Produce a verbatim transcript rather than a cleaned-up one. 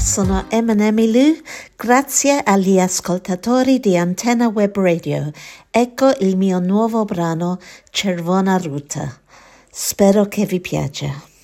sono Emanuele Lu, grazie agli ascoltatori di Antenna Web Radio. Ecco il mio nuovo brano Cervona Ruta. Spero che vi piaccia.